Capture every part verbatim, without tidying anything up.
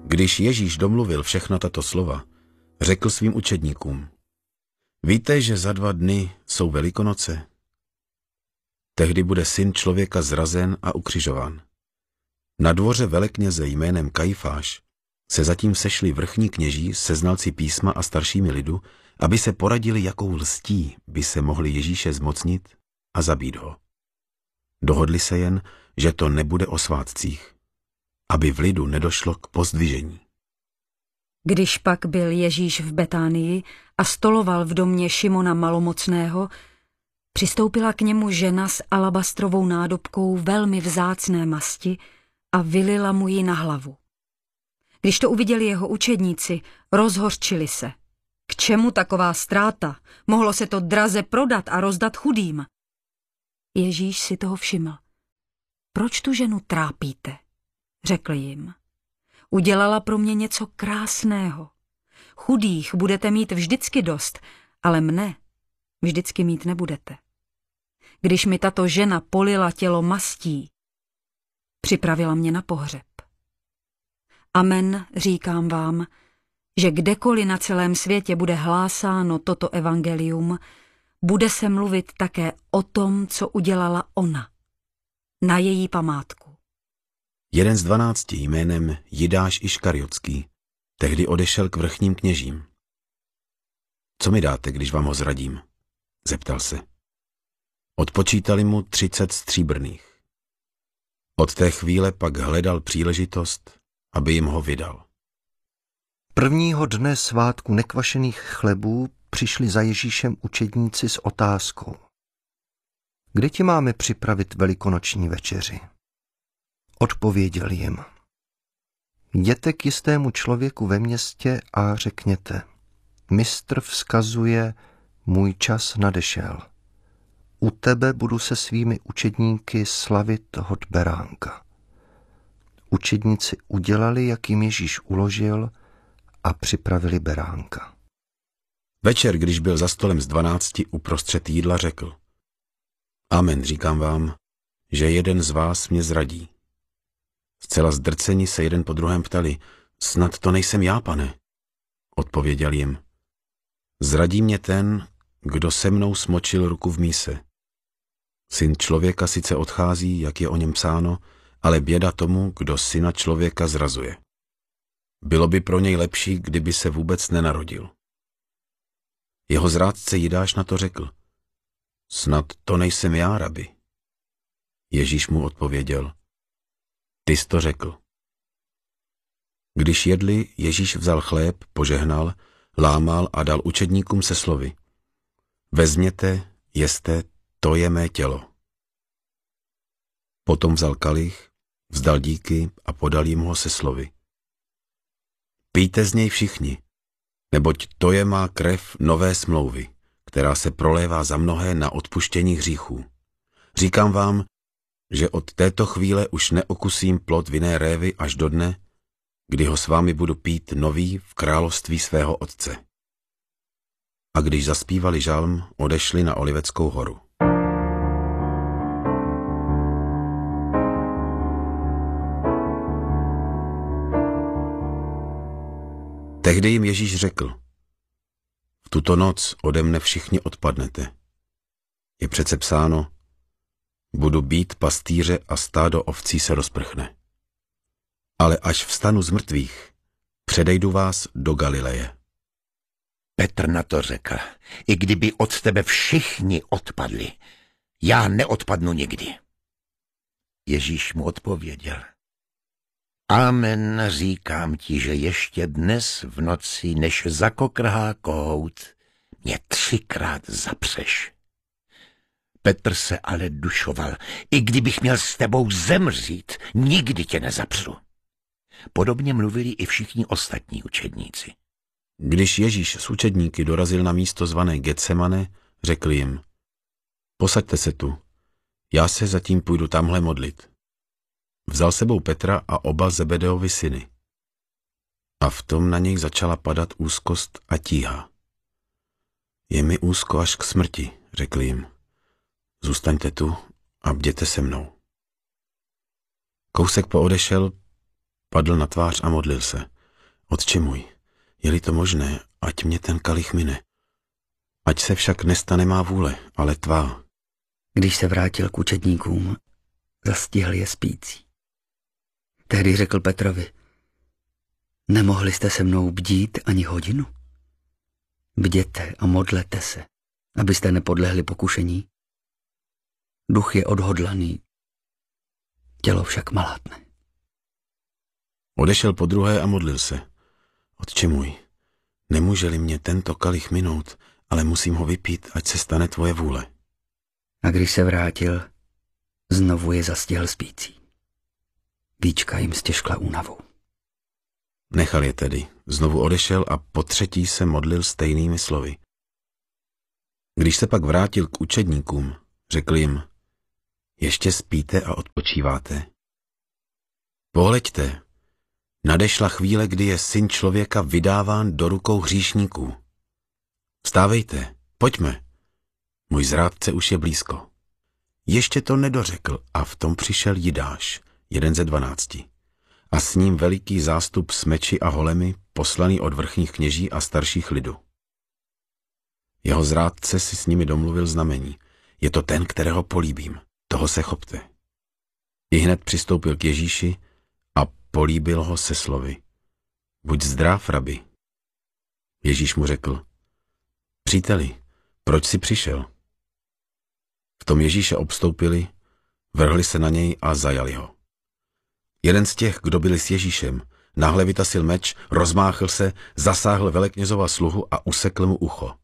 Když Ježíš domluvil všechna tato slova, řekl svým učedníkům: Víte, že za dva dny jsou Velikonoce? Tehdy bude Syn člověka zrazen a ukřižován. Na dvoře velekněze jménem Kajfáš se zatím sešli vrchní kněží se znalci písma a staršími lidu, aby se poradili, jakou lstí by se mohli Ježíše zmocnit a zabít ho. Dohodli se jen, že to nebude o svátcích, aby v lidu nedošlo k pozdvižení. Když pak byl Ježíš v Betánii a stoloval v domě Šimona Malomocného, přistoupila k němu žena s alabastrovou nádobkou velmi vzácné masti a vylila mu ji na hlavu. Když to uviděli jeho učedníci, rozhořčili se. K čemu taková ztráta? Mohlo se to draze prodat a rozdat chudým. Ježíš si toho všiml. Proč tu ženu trápíte? Řekl jim. Udělala pro mě něco krásného. Chudých budete mít vždycky dost, ale mne vždycky mít nebudete. Když mi tato žena polila tělo mastí, připravila mě na pohřeb. Amen, říkám vám, že kdekoliv na celém světě bude hlásáno toto evangelium, bude se mluvit také o tom, co udělala ona, na její památku. Jeden z dvanácti jménem Jidáš Iškariotský tehdy odešel k vrchním kněžím. Co mi dáte, když vám ho zradím? Zeptal se. Odpočítali mu třicet stříbrných. Od té chvíle pak hledal příležitost, aby jim ho vydal. Prvního dne svátku nekvašených chlebů přišli za Ježíšem učedníci s otázkou: Kde ti máme připravit velikonoční večeři? Odpověděl jim: Jděte k jistému člověku ve městě a řekněte: Mistr vzkazuje, můj čas nadešel. U tebe budu se svými učedníky slavit hod beránka. Učedníci udělali, jak jim Ježíš uložil, a připravili beránka. Večer, když byl za stolem z dvanácti uprostřed jídla, řekl: Amen, říkám vám, že jeden z vás mě zradí. Zcela zdrceni se jeden po druhém ptali: Snad to nejsem já, pane? Odpověděl jim: Zradí mě ten, kdo se mnou smočil ruku v míse. Syn člověka sice odchází, jak je o něm psáno, ale běda tomu, kdo syna člověka zrazuje. Bylo by pro něj lepší, kdyby se vůbec nenarodil. Jeho zrádce Jidáš na to řekl: Snad to nejsem já, rabi. Ježíš mu odpověděl: Ty jsi to řekl. Když jedli, Ježíš vzal chléb, požehnal, lámal a dal učedníkům se slovy: Vezměte, jeste, to je mé tělo. Potom vzal kalich, vzdal díky a podal jim ho se slovy: Pijte z něj všichni, neboť to je má krev nové smlouvy, která se prolévá za mnohé na odpuštění hříchů. Říkám vám, že od této chvíle už neokusím plod vinné révy až do dne, kdy ho s vámi budu pít nový v království svého otce. A když zaspívali žalm, odešli na Oliveckou horu. Tehdy jim Ježíš řekl: V tuto noc ode mne všichni odpadnete. Je přece psáno: Budu být pastýře a stádo ovcí se rozprchne. Ale až vstanu z mrtvých, předejdu vás do Galileje. Petr na to řekl: I kdyby od tebe všichni odpadli, já neodpadnu nikdy. Ježíš mu odpověděl: Amen, říkám ti, že ještě dnes v noci, než zakokrhá kohout, mě třikrát zapřeš. Petr se ale dušoval: I kdybych měl s tebou zemřít, nikdy tě nezapřu. Podobně mluvili i všichni ostatní učedníci. Když Ježíš s učedníky dorazil na místo zvané Getsemane, řekl jim: Posaďte se tu, já se zatím půjdu tamhle modlit. Vzal sebou Petra a oba Zebedeovi syny. A v tom na něj začala padat úzkost a tíha. Je mi úzko až k smrti, řekl jim. Zůstaňte tu a bděte se mnou. Kousek poodešel, padl na tvář a modlil se. Otče můj, je-li to možné, ať mě ten kalich mine. Ať se však nestane má vůle, ale tvá. Když se vrátil k učedníkům, zastihl je spící. Tehdy řekl Petrovi: Nemohli jste se mnou bdít ani hodinu? Bděte a modlete se, abyste nepodlehli pokušení. Duch je odhodlaný, tělo však malátné. Odešel podruhé a modlil se. Otče můj, nemůže-li mě tento kalich minout, ale musím ho vypít, ať se stane tvoje vůle. A když se vrátil, znovu je zastihl spící. Víčka jim stěžkla únavou. Nechal je tedy, znovu odešel a po třetí se modlil stejnými slovy. Když se pak vrátil k učedníkům, řekl jim: Ještě spíte a odpočíváte? Pohleďte, nadešla chvíle, kdy je Syn člověka vydáván do rukou hříšníků. Vstávejte, pojďme, můj zrádce už je blízko. Ještě to nedořekl a v tom přišel Jidáš, jeden ze dvanácti, a s ním veliký zástup s meči a holemi, poslaný od vrchních kněží a starších lidu. Jeho zrádce si s nimi domluvil znamení: Je to ten, kterého políbím, toho se chopte. I hned přistoupil k Ježíši a políbil ho se slovy: Buď zdrav, rabi. Ježíš mu řekl: Příteli, proč jsi přišel? V tom Ježíše obstoupili, vrhli se na něj a zajali ho. Jeden z těch, kdo byli s Ježíšem, náhle vytasil meč, rozmáchl se, zasáhl veleknězova sluhu a usekl mu ucho.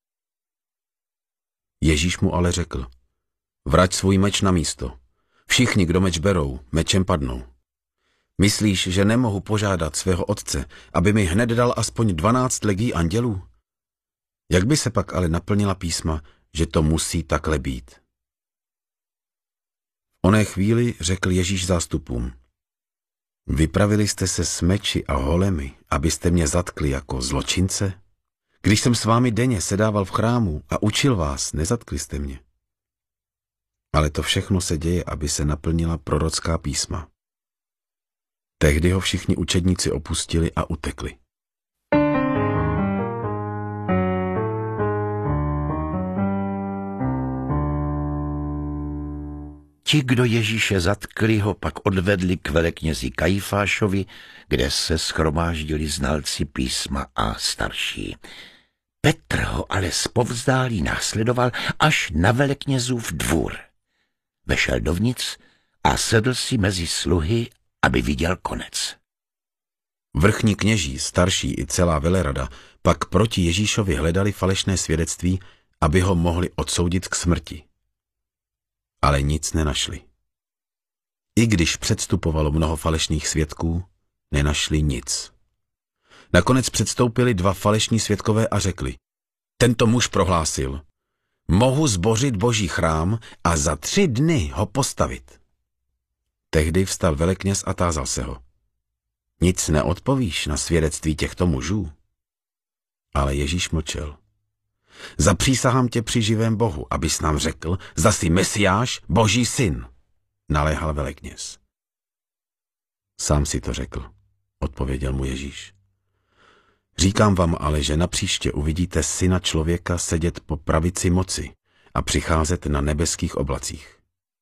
Ježíš mu ale řekl: Vrať svůj meč na místo. Všichni, kdo meč berou, mečem padnou. Myslíš, že nemohu požádat svého otce, aby mi hned dal aspoň dvanáct legií andělů? Jak by se pak ale naplnila písma, že to musí takhle být? V oné chvíli řekl Ježíš zástupům: Vypravili jste se s meči a holemi, abyste mě zatkli jako zločince? Když jsem s vámi denně sedával v chrámu a učil vás, nezatkli jste mě. Ale to všechno se děje, aby se naplnila prorocká písma. Tehdy ho všichni učedníci opustili a utekli. Ti, kdo Ježíše zatkli, ho pak odvedli k veleknězi Kajfášovi, kde se shromáždili znalci písma a starší. Petr ho ale zpovzdálí následoval až na veleknězův dvůr. Vešel dovnitř a sedl si mezi sluhy, aby viděl konec. Vrchní kněží, starší i celá velerada pak proti Ježíšovi hledali falešné svědectví, aby ho mohli odsoudit k smrti. Ale nic nenašli. I když předstupovalo mnoho falešných svědků, nenašli nic. Nakonec předstoupili dva falešní svědkové a řekli: Tento muž prohlásil: Mohu zbořit Boží chrám a za tři dny ho postavit. Tehdy vstal velekněz a tázal se ho: Nic neodpovíš na svědectví těchto mužů? Ale Ježíš mlčel. Zapřísahám tě při živém Bohu, abys nám řekl, zda jsi Mesiáš, Boží syn, naléhal velekněz. Sám si to řekl, odpověděl mu Ježíš. Říkám vám ale, že napříště uvidíte Syna člověka sedět po pravici moci a přicházet na nebeských oblacích.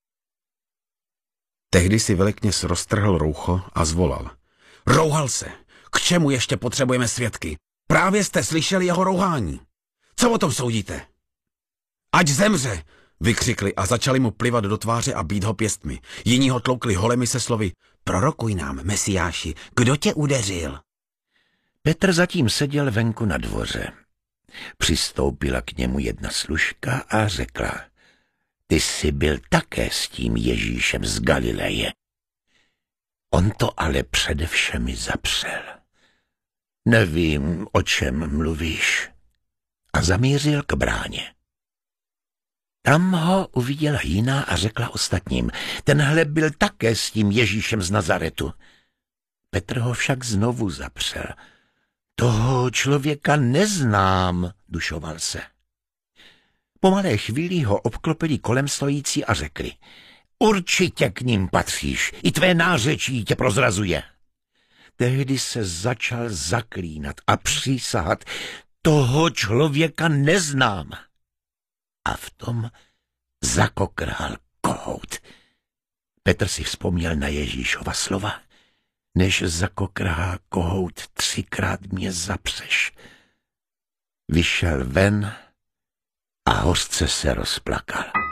Tehdy si velekněz roztrhl roucho a zvolal: Rouhal se! K čemu ještě potřebujeme svědky? Právě jste slyšeli jeho rouhání. Co o tom soudíte? Ať zemře! Vykřikli a začali mu plivat do tváře a bít ho pěstmi. Jiní ho tloukli holemi se slovy: Prorokuj nám, Mesiáši, kdo tě udeřil? Petr zatím seděl venku na dvoře. Přistoupila k němu jedna služka a řekla: Ty jsi byl také s tím Ježíšem z Galileje. On to ale přede všemi zapřel. Nevím, o čem mluvíš. A zamířil k bráně. Tam ho uviděla jiná a řekla ostatním: Tenhle byl také s tím Ježíšem z Nazaretu. Petr ho však znovu zapřel. Toho člověka neznám, dušoval se. Po malé chvíli ho obklopili kolem stojící a řekli: Určitě k ním patříš, i tvé nářečí tě prozrazuje. tehdy se začal zaklínat a přísahat, toho člověka neznám. A v tom zakokrhal kohout. Petr si vzpomněl na Ježíšova slova. Než zakokrhá kohout, třikrát mě zapřeš. Vyšel ven a hořce se rozplakal.